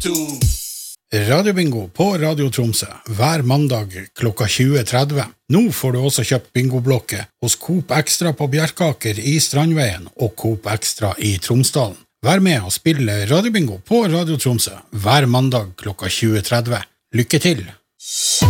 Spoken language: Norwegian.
Radiobingo på Radio Tromsø hver mandag klokka 20.30. Nå får du også kjøpt bingoblokke hos Coop Extra på Bjerkaker i Strandveien og Coop Extra i Tromsdalen. Vær med og spille Radiobingo på Radio Tromsø hver mandag klokka 20.30. Lykke til!